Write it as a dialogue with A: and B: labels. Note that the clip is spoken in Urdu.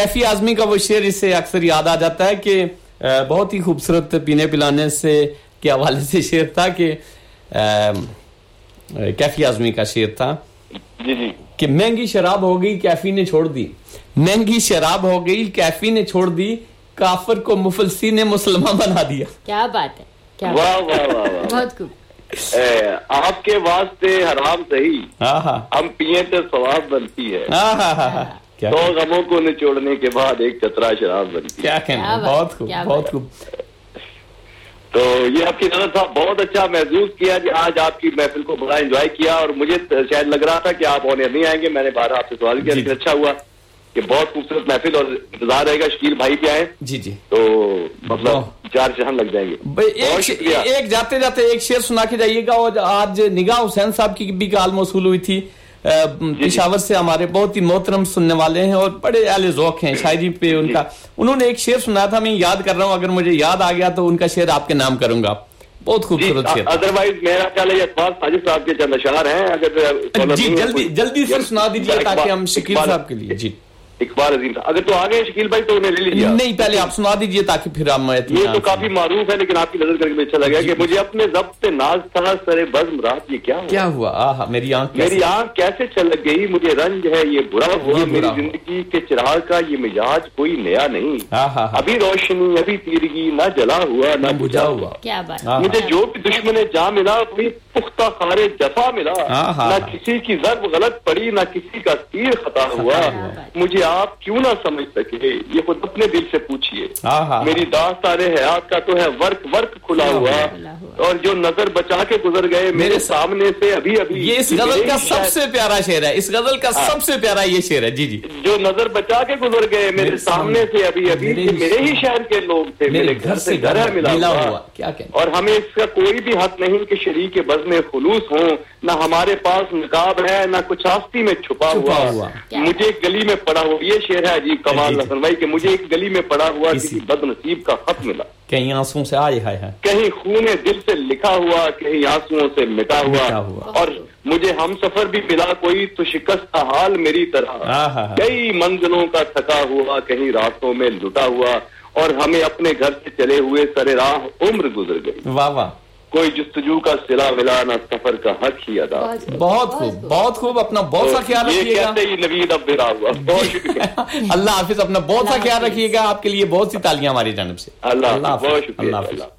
A: کیفی اعظمی کا وہ شعر اس سے اکثر یاد آ جاتا ہے کہ بہت ہی خوبصورت پینے پلانے سے کے حوالے سے شعر تھا کہ کیفی اعظمی کا شعر تھا
B: جی جی
A: کہ مہنگی شراب ہو گئی کیفی نے چھوڑ دی, مہنگی شراب ہو گئی کیفی نے چھوڑ دی, کافر کو مفلسی نے مسلمان بنا دیا.
C: کیا بات ہے, کیا
B: واہ واہ واہ
C: بہت خوب.
B: آپ کے واسطے حرام صحیح, ہم پیئیں تو ثواب بنتی ہے, دو غموں کو نچوڑنے کے بعد ایک چترا شراب بنتی ہے.
A: کیا کہنا, بہت خوب بہت خوب.
B: تو یہ آپ کی نظر تھا, بہت اچھا محسوس کیا کہ آج آپ کی محفل کو بڑا انجوائے کیا, اور مجھے شاید لگ رہا تھا کہ آپ آن ایئر نہیں آئیں گے, میں نے بارہ آپ سے سوال کیا, لیکن اچھا ہوا کہ بہت خوبصورت محفل, اور انتظار رہے گا شکیل بھائی بھی آئیں. جی جی, تو مطلب 4 شہن لگ جائیں گے.
A: ایک جاتے جاتے ایک شعر سنا کے جائیے گا. اور آج نگاہ حسین صاحب کی بھی کال موصول ہوئی تھی پشاور سے, ہمارے بہت ہی محترم سننے والے ہیں اور بڑے اہل ذوق ہیں شاعری پہ ان کا. انہوں نے ایک شعر سنایا تھا, میں یاد کر رہا ہوں, اگر مجھے یاد آ گیا تو ان کا شعر آپ کے نام کروں گا. بہت خوبصورت شعر.
B: ادروائز میرا خیال ہے اطفال ساجد صاحب کے چند اشعار ہیں, اگر
A: جی جلدی سے سنا دیجیے تاکہ ہم شکیل صاحب کے لیے. جی
B: اقبال عظیم تھا, اگر تو آگے شکیل بھائی تو انہیں لے لیجیے.
A: نہیں پہلے آپ سنا دیجیے تاکہ پھر ہم.
B: یہ تو کافی معروف ہے لیکن آپ کی نظر کر کے اچھا لگا کہ مجھے اپنے ضبط ناز تھا سر بزم رات, یہ کیا ہوا
A: میری
B: آنکھ کیسے چلک گئی, مجھے رنج ہے یہ برا ہوا, میری زندگی کے چراغ کا یہ مزاج کوئی نیا نہیں, ابھی روشنی ابھی تیرگی, نہ جلا ہوا نہ بجھا ہوا. مجھے جو بھی دشمن جا ملا وہی پختہ خارے جفا ملا, نہ کسی کی ضرب غلط پڑی نہ کسی کا تیر خطا ہوا, مجھے آپ کیوں نہ سمجھ سکے یہ خود اپنے دل سے پوچھئے, میری داستان حیات کا تو ہے ورک کھلا ہوا, اور جو نظر بچا کے گزر گئے میرے سامنے سے ابھی.
A: یہ اس غزل کا سب سے پیارا شعر ہے, اس غزل کا سب سے پیارا یہ شعر ہے. جی جی,
B: جو نظر بچا کے گزر گئے میرے سامنے سے ابھی میرے ہی شہر کے لوگ تھے, میرے گھر سے گھر ہے ملا ہوا, اور ہمیں اس کا کوئی بھی حق نہیں کہ شریک بزم خلوص ہوں, نہ ہمارے پاس نقاب ہے نہ کچھ آستی میں چھپا ہوا, مجھے ایک گلی میں پڑا ہوا. یہ شعر ہے جی کمال حسن بھائی کہ مجھے ایک گلی میں پڑا ہوا کسی بد نصیب کا خط ملا,
A: کہیں آنسوں سے آئے ہے,
B: کہیں خون دل سے لکھا ہوا, کہیں آنسوں سے مٹا ہوا, اور مجھے ہم سفر بھی ملا کوئی تو شکست حال میری طرح, کئی منزلوں کا تھکا ہوا کہیں راستوں میں لٹا ہوا, اور ہمیں اپنے گھر سے چلے ہوئے سر راہ عمر گزر گئی.
A: واہ واہ,
B: کوئی جستجو کا صلہ ملا نہ سفر کا حق ہی ادا.
A: بہت خوب بہت خوب, اپنا بہت سا خیال رکھیے گا.
B: یہ نوید اب رہا ہوا, بہت شکریہ.
A: اللہ حافظ, اپنا بہت سا خیال رکھیے گا. آپ کے لیے بہت سی تالیاں ہماری جانب سے.
B: اللہ بہت شکریہ.